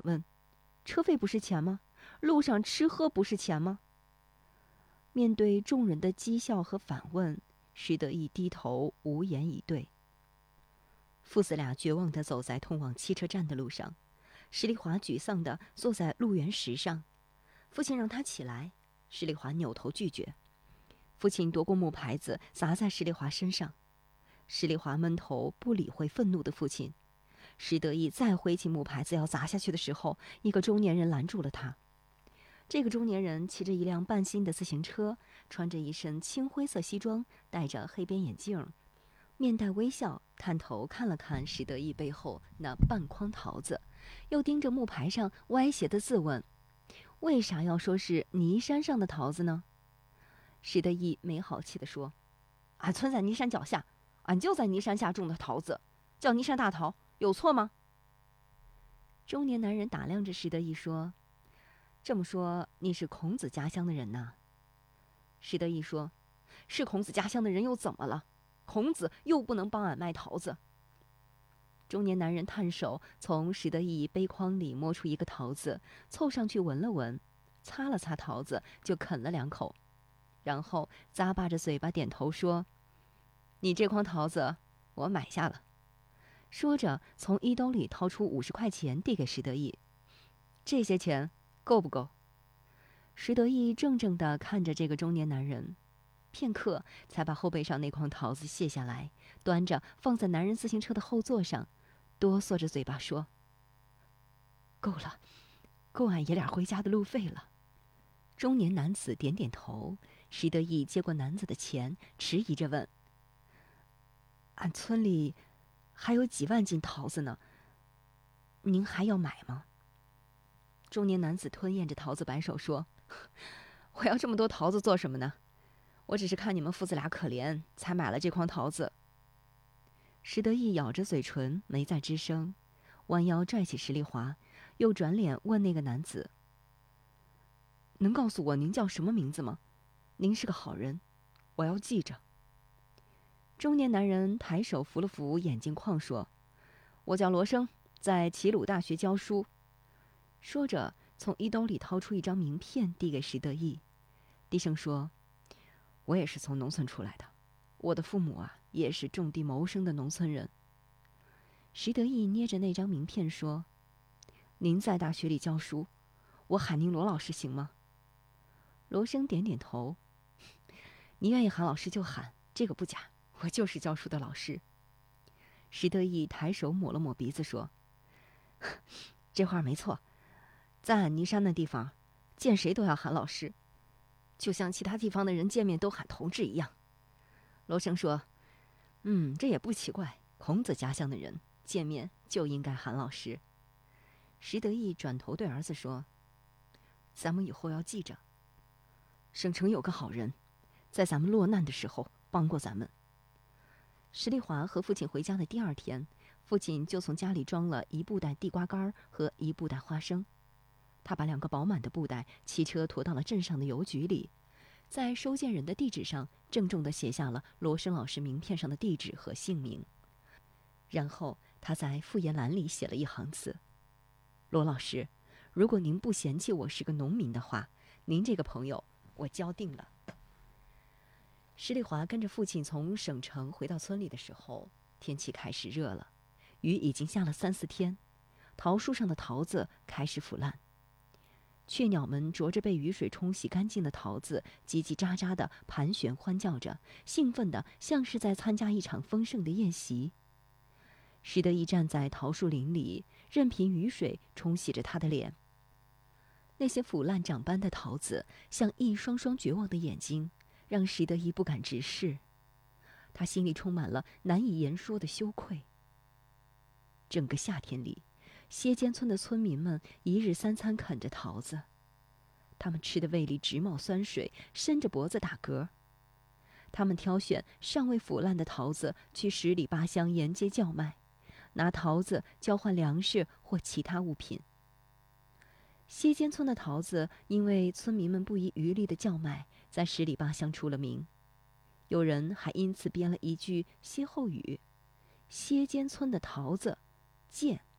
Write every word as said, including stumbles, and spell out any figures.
问：车费不是钱吗？路上吃喝不是钱吗？面对众人的讥笑和反问，石德义低头无言以对。父子俩绝望地走在通往汽车站的路上，石丽华沮丧地坐在路缘石上。父亲让他起来，石丽华扭头拒绝。父亲夺过木牌子砸在石丽华身上，石丽华闷头不理会愤怒的父亲。石德义再挥起木牌子要砸下去的时候，一个中年人拦住了他。这个中年人骑着一辆半新的自行车，穿着一身青灰色西装，戴着黑边眼镜，面带微笑，探头看了看石德义背后那半筐桃子，又盯着木牌上歪斜的字问：为啥要说是泥山上的桃子呢？石德义没好气地说：俺村在泥山脚下，俺就在泥山下种的桃子，叫泥山大桃，有错吗？中年男人打量着石德义说：这么说你是孔子家乡的人呐？石德义说：是孔子家乡的人又怎么了？孔子又不能帮俺卖桃子。中年男人探手从石德义背筐里摸出一个桃子，凑上去闻了闻，擦了擦桃子，就啃了两口，然后咂巴着嘴巴点头说：你这筐桃子我买下了。说着从衣兜里掏出五十块钱递给石德义。这些钱够不够？石德义怔怔地看着这个中年男人，片刻才把后背上那筐桃子卸下来，端着放在男人自行车的后座上，哆嗦着嘴巴说：够了，够俺爷俩回家的路费了。中年男子点点头。石德义接过男子的钱，迟疑着问：俺村里还有几万斤桃子呢，您还要买吗？中年男子吞咽着桃子摆手说：我要这么多桃子做什么呢？我只是看你们父子俩可怜，才买了这筐桃子。石德义咬着嘴唇，没再吱声，弯腰拽起石丽华，又转脸问那个男子：能告诉我您叫什么名字吗？您是个好人，我要记着。中年男人抬手扶了扶眼镜框说：我叫罗生，在齐鲁大学教书。说着从衣兜里掏出一张名片递给石德义，低声说：我也是从农村出来的，我的父母啊也是种地谋生的农村人。石德义捏着那张名片说：您在大学里教书，我喊您罗老师行吗？罗生点点头：你愿意喊老师就喊，这个不假，我就是教书的老师。石德义抬手抹了抹鼻子说：这话没错，在俺泥山那地方，见谁都要喊老师，就像其他地方的人见面都喊同志一样。罗生说：嗯，这也不奇怪，孔子家乡的人见面就应该喊老师。石德义转头对儿子说：咱们以后要记着，省城有个好人，在咱们落难的时候帮过咱们。石丽华和父亲回家的第二天，父亲就从家里装了一布袋地瓜干和一布袋花生。他把两个饱满的布袋骑车驮到了镇上的邮局里，在收件人的地址上郑重地写下了罗生老师名片上的地址和姓名。然后他在复言栏里写了一行字：罗老师，如果您不嫌弃我是个农民的话，您这个朋友我交定了。石丽华跟着父亲从省城回到村里的时候，天气开始热了，雨已经下了三四天，桃树上的桃子开始腐烂。雀鸟们啄着被雨水冲洗干净的桃子，叽叽喳喳地盘旋欢叫着，兴奋得像是在参加一场丰盛的宴席。石德义站在桃树林里，任凭雨水冲洗着他的脸。那些腐烂长斑的桃子像一双双绝望的眼睛，让石德义不敢直视。他心里充满了难以言说的羞愧。整个夏天里，歇间村的村民们一日三餐啃着桃子，他们吃的胃里直冒酸水，伸着脖子打嗝。他们挑选尚未腐烂的桃子去十里八乡沿街叫卖，拿桃子交换粮食或其他物品。歇间村的桃子因为村民们不遗余力的叫卖，在十里八乡出了名。有人还因此编了一句歇后语：歇间村的桃子贱。